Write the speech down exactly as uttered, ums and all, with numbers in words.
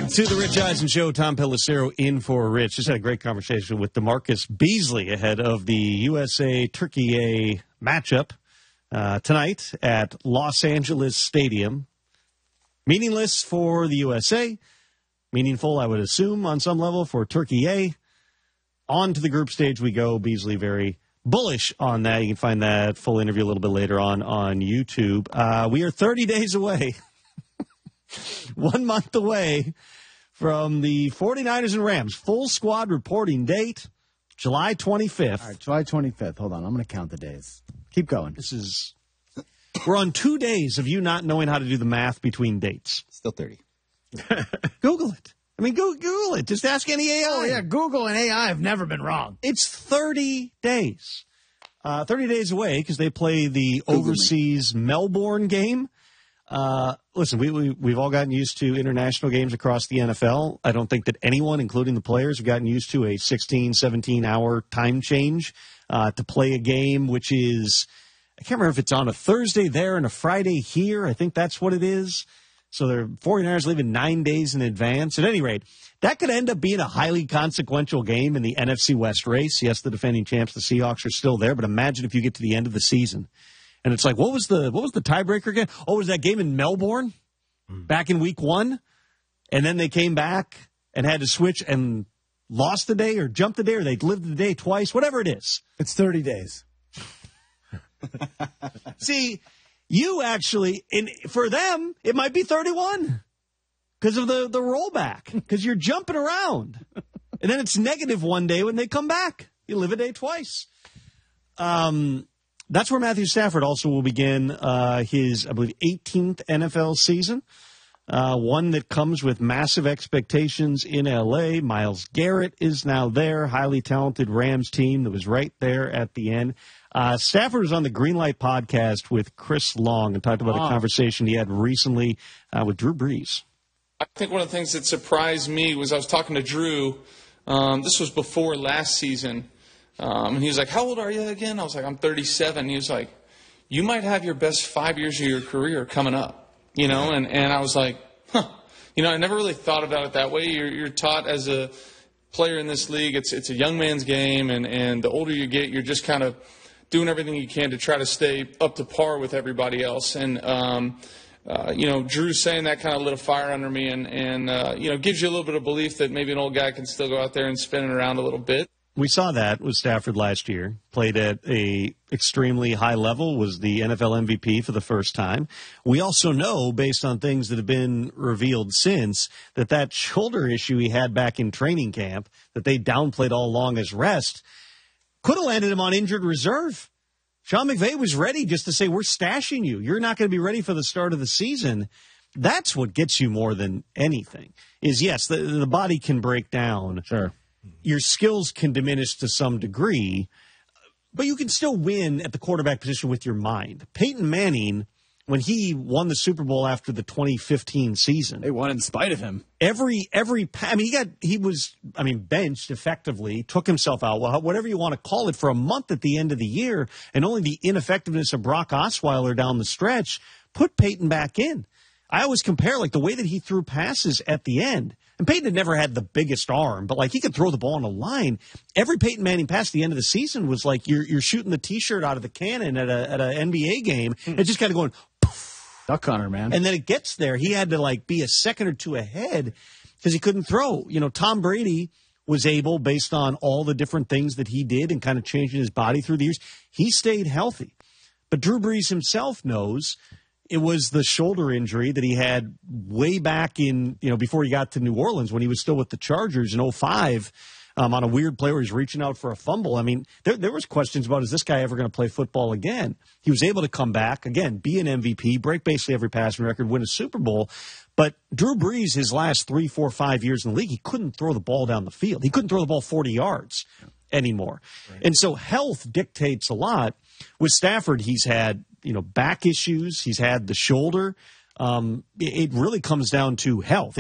Welcome to the Rich Eisen Show. Tom Pelissero in for Rich. Just had a great conversation with DeMarcus Beasley ahead of the U S A-Turkey A matchup uh, tonight at Los Angeles Stadium. Meaningless for the U S A. Meaningful, I would assume, on some level for Turkey A. On to the group stage we go. Beasley very bullish on that. You can find that full interview a little bit later on on YouTube. Uh, we are thirty days away. One month away from the 49ers and Rams. Full squad reporting date, July twenty-fifth. All right, July twenty-fifth. Hold on. I'm going to count the days. Keep going. This is, we're on two days of you not knowing how to do the math between dates. Still thirty. Google it. I mean, go, Google it. Just ask any A I. Oh, yeah. Google and A I have never been wrong. It's thirty days. Uh, thirty days away because they play the Google overseas me. Melbourne game. Uh, listen, we, we, we've all gotten used to international games across the N F L. I don't think that anyone, including the players, have gotten used to a sixteen, seventeen-hour time change uh, to play a game, which is, I can't remember if it's on a Thursday there and a Friday here. I think that's what it is. So the 49ers leaving nine days in advance. At any rate, that could end up being a highly consequential game in the N F C West race. Yes, the defending champs, the Seahawks, are still there, but imagine if you get to the end of the season. And it's like, what was the what was the tiebreaker again? Oh, was that game in Melbourne back in week one? And then they came back and had to switch and lost the day or jumped the day or they lived the day twice, whatever it is. It's thirty days. See, you actually, in, for them, it might be thirty-one because of the, the rollback, because you're jumping around. And then it's negative one day when they come back. You live a day twice. Um. That's where Matthew Stafford also will begin uh, his, I believe, eighteenth N F L season, uh, one that comes with massive expectations in L A. Myles Garrett is now there, highly talented Rams team that was right there at the end. Uh, Stafford was on the Greenlight podcast with Chris Long and talked about oh. a conversation he had recently uh, with Drew Brees. I think one of the things that surprised me was I was talking to Drew. Um, this was before last season. Um, and he was like, how old are you again? I was like, I'm thirty-seven. He was like, you might have your best five years of your career coming up, you know? And, and I was like, huh. You know, I never really thought about it that way. You're, you're taught as a player in this league, it's it's a young man's game. And, and the older you get, you're just kind of doing everything you can to try to stay up to par with everybody else. And, um, uh, you know, Drew saying that kind of lit a fire under me and, and uh, you know, gives you a little bit of belief that maybe an old guy can still go out there and spin it around a little bit. We saw that with Stafford last year. Played at a extremely high level, was the N F L M V P for the first time. We also know, based on things that have been revealed since, that that shoulder issue he had back in training camp, that they downplayed all along as rest, could have landed him on injured reserve. Sean McVay was ready just to say, we're stashing you. You're not going to be ready for the start of the season. That's what gets you more than anything, is, yes, the, the body can break down. Sure. Your skills can diminish to some degree, but you can still win at the quarterback position with your mind. Peyton Manning, when he won the Super Bowl after the twenty fifteen season, they won in spite of him. Every every I mean, he got he was I mean benched effectively, took himself out, whatever you want to call it, for a month at the end of the year, and only the ineffectiveness of Brock Osweiler down the stretch put Peyton back in. I always compare like the way that he threw passes at the end. And Peyton had never had the biggest arm, but like he could throw the ball on a line. Every Peyton Manning pass at the end of the season was like you're you're shooting the T-shirt out of the cannon at a at an N B A game. Mm. It's just kind of going poof. Duck hunter, man. And then it gets there. He had to like be a second or two ahead because he couldn't throw. You know, Tom Brady was able, based on all the different things that he did and kind of changing his body through the years, he stayed healthy. But Drew Brees himself knows it was the shoulder injury that he had way back in, you know, before he got to New Orleans when he was still with the Chargers in oh five um, on a weird play where he's reaching out for a fumble. I mean, there, there was questions about, is this guy ever going to play football again? He was able to come back, again, be an M V P, break basically every passing record, win a Super Bowl. But Drew Brees, his last three, four, five years in the league, he couldn't throw the ball down the field. He couldn't throw the ball forty yards anymore. Right. And so health dictates a lot. With Stafford, he's had, you know, back issues. He's had the shoulder. Um, it really comes down to health.